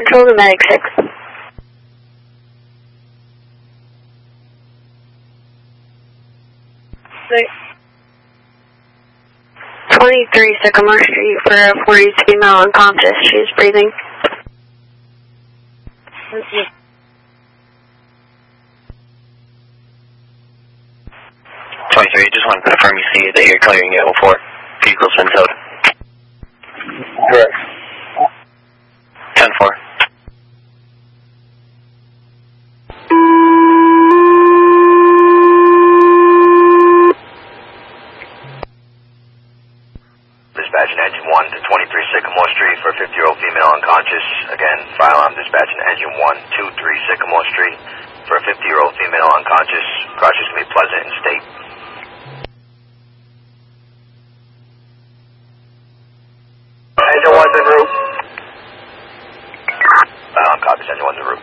Central, the medic 6. 23 Sycamore Street for a 42 female unconscious. She is breathing. 23, just want to confirm you see that you're clearing your 04. Vehicle's been towed. Correct. 10-4. Dispatching engine 1 to 23 Sycamore Street for a 50-year-old female unconscious. Again, fire alarm dispatching engine 1, 23 Sycamore Street for a 50-year-old female unconscious. Cautious can be Pleasant and State. Engine 1's en route. Copies, engine 1's en route.